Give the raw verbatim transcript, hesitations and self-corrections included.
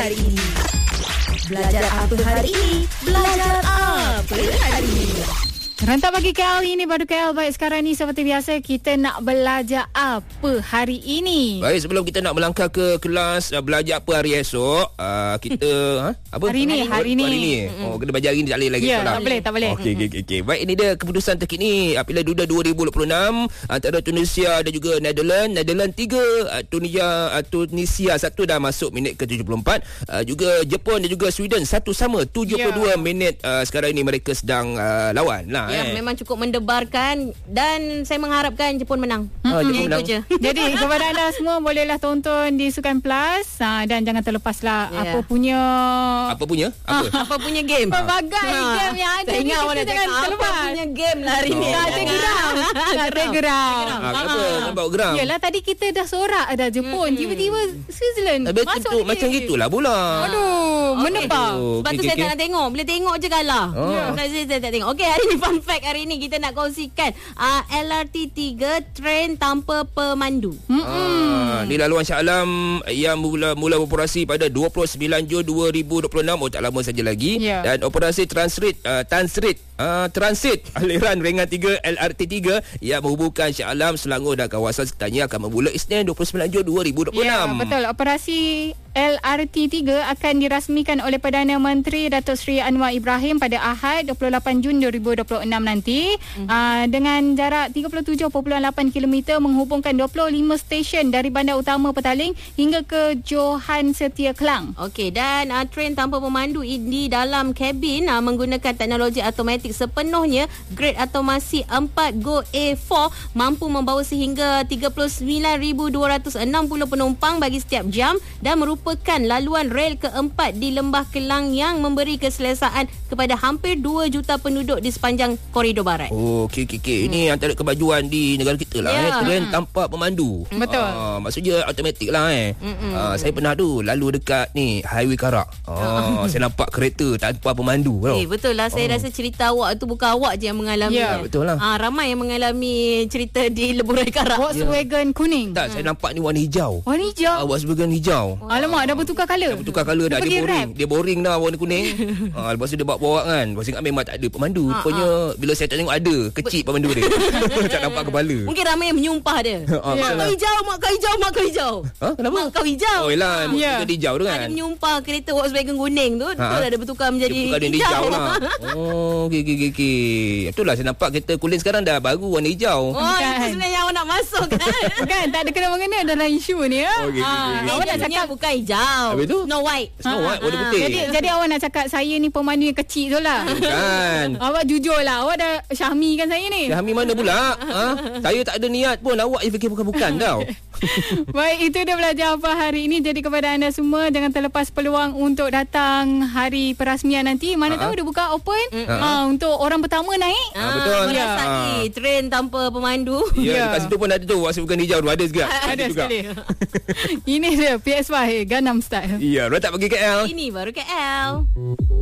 hari ini? Belajar apa hari ini? Belajar apa hari ini? Rentak pagi K L, ini baru K L. Baik, sekarang ni seperti biasa kita nak belajar apa hari ini. Baik, sebelum kita nak melangkah ke kelas uh, belajar apa hari esok, uh, kita ha? apa? Hari ni, hari ni. Hari ni. Oh, kena belajar hari ni tak boleh lagi. Ya, tak boleh, tak boleh. Okey, okey, okey. Baik, ini dia keputusan terkini uh, Piala Dunia dua ribu dua puluh enam antara Tunisia dan juga Netherlands. Netherlands tiga, uh, Tunisia uh, Tunisia satu dah masuk minit ke tujuh puluh empat. Uh, juga Jepun dan juga Sweden satu sama tujuh puluh dua yeah. minit. Uh, sekarang ini mereka sedang uh, lawan lah. Ya, eh. memang cukup mendebarkan dan saya mengharapkan Jepun menang. Ha, Jepun ya, menang. Itu je. Jadi kepada anda semua bolehlah tonton di Sukan Plus ha, dan jangan terlepaslah yeah. apa punya Apa punya? Apa? Apa punya game? pelbagai Ha. game yang ada. Saya ingat awak nak jangan cakap apa terlepas. punya game lah hari ni. Oh. Tak ada geram. Tak ada geram. Ah, kenapa? Kenapa bawa geram? Yelah, tadi kita dah sorak dah Jepun, Mm-mm. tiba-tiba Switzerland Habis masuk tu, lagi. macam gitulah bola. Aduh, Okey. menebak. Oh, Sebab okey, tu okey, saya tak okey. nak tengok. Bila tengok je kalah. Oh. Ya. Saya, saya tak tengok. Okey, hari ni fun fact hari ni kita nak kongsikan uh, L R T tiga train tanpa pemandu. Ah, di laluan Shah Alam yang mula mula beroperasi pada dua puluh sembilan Jun dua ribu dua puluh enam, oh tak lama saja lagi. Ya. Dan operasi Transit uh, Transit uh, Transit aliran ringan tiga L R T tiga yang menghubungkan Shah Alam, Selangor dan kawasan sekitarnya akan bermula Isnin dua puluh sembilan Jun dua ribu dua puluh enam. Ya, betul. Operasi L R T tiga akan dirasmikan oleh Perdana Menteri Datuk Seri Anwar Ibrahim pada Ahad dua puluh lapan Jun dua ribu dua puluh enam nanti. Mm-hmm. Uh, dengan jarak tiga puluh tujuh perpuluhan lapan kilometer menghubungkan dua puluh lima stesen dari bandar utama Petaling hingga ke Johan Setia Kelang. Okey, dan uh, train tanpa pemandu di dalam kabin uh, menggunakan teknologi automatik sepenuhnya. Grade automasi empat Go A empat mampu membawa sehingga tiga puluh sembilan ribu dua ratus enam puluh penumpang bagi setiap jam dan merupakan laluan rel keempat di Lembah Kelang yang memberi keselesaan kepada hampir dua juta penduduk di sepanjang koridor barat. Oh, okey okey okey. Ini Hmm. antara kemajuan di negara kita lah. Ya. Eh. Train tanpa pemandu. Betul. Ah, maksudnya automatik lah eh. Ah, saya pernah tu lalu dekat ni Highway Karak. Ah, saya nampak kereta tanpa pemandu tau. Eh, betul lah. Saya Oh. rasa cerita awak tu bukan awak je yang mengalami. Ya, betul lah. Ah, ramai yang mengalami cerita di Leburai Karak. Volkswagen kuning. Tak, saya nampak ni warna hijau. Warna hijau. Ah, Volkswagen hijau. Alamak, dah bertukar colour. Tukar colour dah, Dia dia pergi boring. rap. Dia boring dah warna kuning. Ah, lepas tu dia bawa-bawa kan. Lepas tu ingat memang tak ada pemandu. Ah, Rupanya bila saya tak tengok ada, kecil pemandu dia. Tak nampak kepala. Mungkin ramai yang menyumpah dia. Ah, Mak betul kau lah. hijau, mak kau hijau, mak kau hijau. Ha, kenapa? Mak kau hijau. Oh, yelah, Ya. yeah. hijau tu Ada kan. menyumpah kereta Volkswagen kuning tu. Ha, Betul ha. lah dia bertukar menjadi Dia bukan dia hijau lah. Oh, okey okey okey. okey. Betul lah, saya nampak kereta kuling sekarang dah baru warna hijau. Oh, Bukan. itu sebenarnya awak nak masuk kan? Kan, tak ada kena-mengena dalam isu ni ya. Okey, okey, Ah, okey. awak nak cakap bukan hijau. Habis tu? Snow White. Snow White, warna Ah, putih. jadi jadi awak nak cakap saya ni pemandu yang kecil tu lah. Bukan. Awak jujur lah. Awak dah Syahmi kan saya ni. Syahmi mana pula? Ha? Saya tak ada niat pun. Awak je fikir bukan-bukan tau. Baik, itu dia belajar apa hari ini. Jadi kepada anda semua, jangan terlepas peluang untuk datang hari perasmian nanti. Mana Ha-ha. tahu dia buka open Ha-ha. ah, untuk orang pertama naik. Ah, betul. Merasai Ya. train tanpa pemandu. Ya, Ya. dekat situ pun ada tu. Volkswagen hijau tu. Ada juga. Ada juga. sekali. Ini dia P S Y Gangnam Style. Ya, Rentak pergi K L. Ini baru K L.